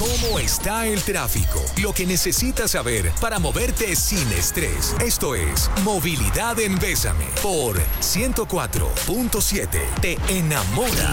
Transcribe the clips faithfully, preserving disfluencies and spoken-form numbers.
¿Cómo está el tráfico? Lo que necesitas saber para moverte sin estrés. Esto es Movilidad en Bésame por ciento cuatro punto siete. Te enamora.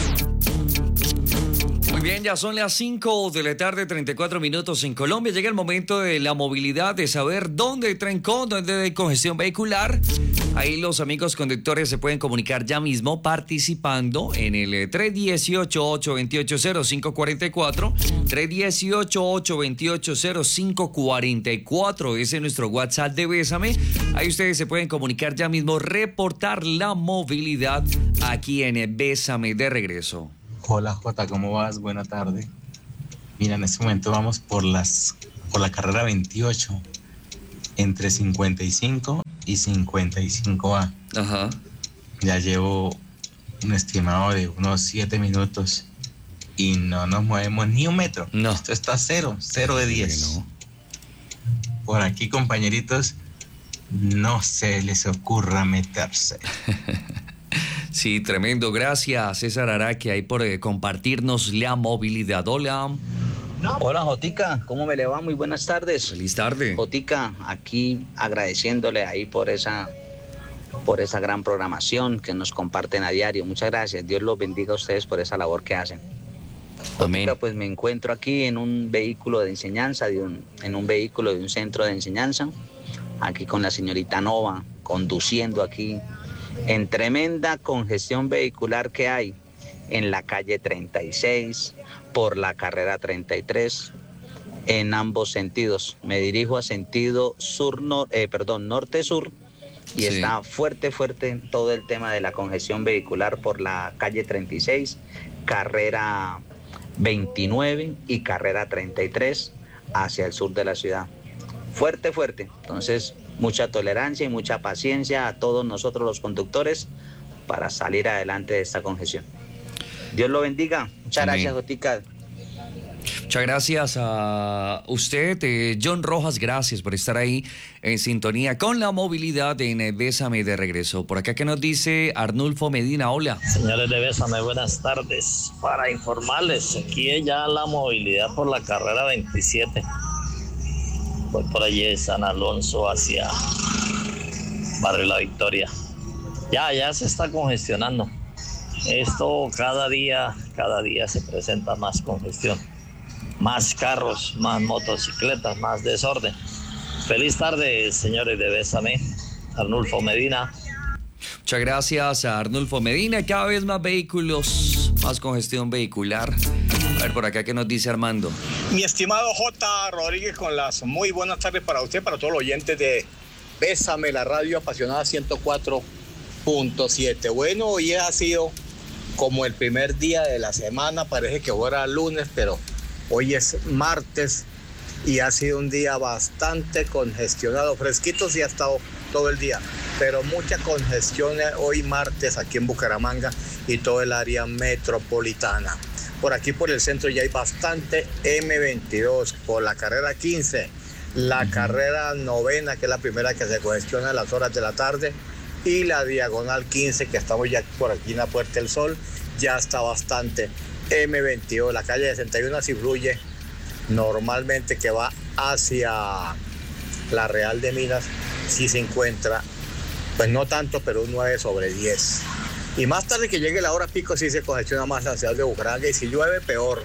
Muy bien, ya son las cinco de la tarde, treinta y cuatro minutos en Colombia. Llega el momento de la movilidad, de saber dónde hay trancón, dónde hay congestión vehicular. Ahí los amigos conductores se pueden comunicar ya mismo participando en el tres uno ocho, ocho dos ocho, cero cinco cuatro cuatro. tres uno ocho, ocho dos ocho, cero cinco cuatro cuatro. Ese es nuestro WhatsApp de Bésame. Ahí ustedes se pueden comunicar ya mismo, reportar la movilidad aquí en Bésame de regreso. Hola Jota, ¿cómo vas? Buena tarde. Mira, en este momento vamos por las por la carrera veintiocho, entre cincuenta y cinco y cincuenta y cinco A. Ajá. Ya llevo un estimado de unos siete minutos y no nos movemos ni un metro. No. Esto está cero, cero de diez. No. Por aquí, compañeritos, no se les ocurra meterse. Sí, tremendo. Gracias, César Araque, ahí por eh, compartirnos la movilidad. Hola. Hola, Jotica. ¿Cómo me le va? Muy buenas tardes. Feliz tarde. Jotica, aquí agradeciéndole ahí por esa, por esa gran programación que nos comparten a diario. Muchas gracias. Dios los bendiga a ustedes por esa labor que hacen. Amén. Jotica, pues me encuentro aquí en un vehículo de enseñanza, de un, en un vehículo de un centro de enseñanza, aquí con la señorita Nova, conduciendo aquí en tremenda congestión vehicular que hay en la calle treinta y seis, por la carrera treinta y tres, en ambos sentidos. Me dirijo a sentido sur, no, eh, perdón, norte-sur, y sí, está fuerte, fuerte todo el tema de la congestión vehicular por la calle treinta y seis, carrera veintinueve y carrera treinta y tres hacia el sur de la ciudad. Fuerte, fuerte. Entonces, mucha tolerancia y mucha paciencia a todos nosotros los conductores para salir adelante de esta congestión. Dios lo bendiga. Muchas Amén. Gracias, Jotica. Muchas gracias a usted, eh, John Rojas, gracias por estar ahí en sintonía con la movilidad en Bésame de regreso. Por acá que nos dice Arnulfo Medina, hola. Señores de Bésame, buenas tardes. Para informarles, aquí es ya la movilidad por la carrera veintisiete. Voy por allí de San Alonso hacia Barrio La Victoria. Ya, ya se está congestionando. Esto cada día, cada día se presenta más congestión. Más carros, más motocicletas, más desorden. Feliz tarde, señores de Bésame. Arnulfo Medina. Muchas gracias a Arnulfo Medina. Cada vez más vehículos, más congestión vehicular. A ver, por acá, ¿qué nos dice Armando? Mi estimado J. Rodríguez, con las muy buenas tardes para usted, para todos los oyentes de Bésame, la radio apasionada ciento cuatro punto siete. Bueno, hoy ha sido como el primer día de la semana, parece que fuera lunes, pero hoy es martes y ha sido un día bastante congestionado, fresquito sí ha estado todo el día, pero mucha congestión hoy martes aquí en Bucaramanga y todo el área metropolitana. Por aquí por el centro ya hay bastante eme veintidós, por la carrera quince, la uh-huh. carrera novena, que es la primera que se congestiona a las horas de la tarde, y la diagonal quince, que estamos ya por aquí en la Puerta del Sol, ya está bastante eme veintidós. La calle sesenta y uno sí fluye normalmente, que va hacia la Real de Minas, sí se encuentra, pues no tanto, pero un nueve sobre diez. Y más tarde que llegue la hora pico sí se congestiona más la ciudad de Bucaramanga, y si llueve peor.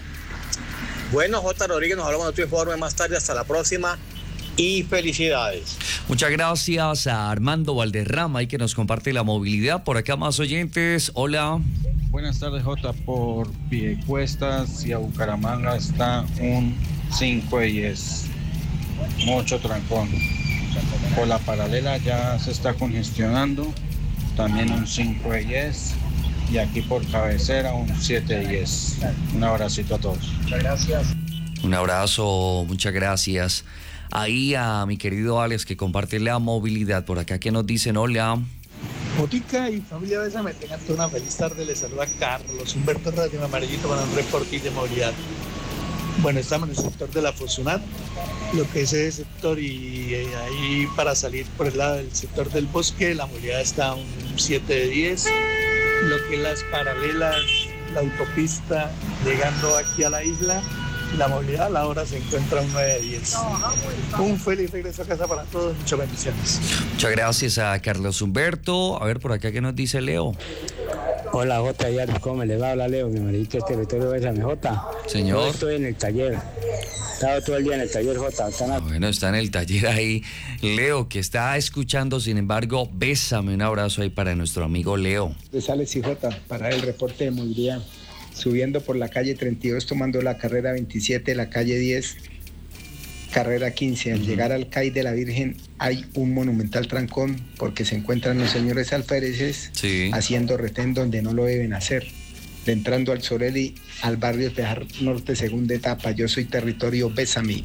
Bueno, J. Rodríguez, nos hablamos de otro informe más tarde. Hasta la próxima y felicidades. Muchas gracias a Armando Valderrama, ahí que nos comparte la movilidad. Por acá más oyentes, hola. Buenas tardes, J. Por Piedecuestas y a Bucaramanga está un cinco de diez. Mucho trancón. Por la paralela ya se está congestionando, también un cinco de diez. Y aquí por cabecera un siete de diez. Un abracito a todos. Muchas gracias. Un abrazo, muchas gracias. Ahí a mi querido Alex, que comparte la movilidad. Por acá que nos dicen hola. Botica y familia Bésame, tengan toda una feliz tarde. Les saluda Carlos Humberto Radio Amarillito para un reporte de movilidad. Bueno, estamos en el sector de la Fosunat, lo que es ese sector, y eh, ahí para salir por el lado del sector del Bosque, la movilidad está un siete de diez. Lo que es las paralelas, la autopista llegando aquí a la isla, y la movilidad a la hora se encuentra un nueve diez. Un feliz regreso a casa para todos, muchas bendiciones. Muchas gracias a Carlos Humberto. A ver, por acá, ¿qué nos dice Leo? Hola, Jota, ya ¿cómo le va? Habla Leo, mi amarillito es territorio de Bésame, Jota. Señor. Yo estoy en el taller. He estado todo el día en el taller, Jota. Ah, bueno, está en el taller ahí. Leo, que está escuchando, sin embargo, bésame. Un abrazo ahí para nuestro amigo Leo. De Sales y Jota, para el reporte de movilidad. Subiendo por la calle treinta y dos, tomando la carrera veintisiete, la calle diez, carrera quince. Al uh-huh. llegar al C A I de la Virgen hay un monumental trancón porque se encuentran los señores alféreces sí. haciendo retén donde no lo deben hacer. De entrando al Sorelli, al barrio Tejar Norte, segunda etapa. Yo soy territorio Bésame.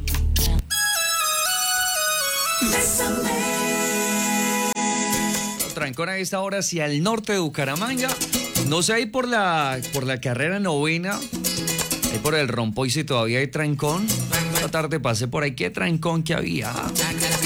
Bésame. Trancón a esta hora hacia el norte de Bucaramanga. No sé, ahí por la, por la carrera novena, ahí por el Rompoy si todavía hay trancón. Esta tarde pasé por ahí, qué trancón que había.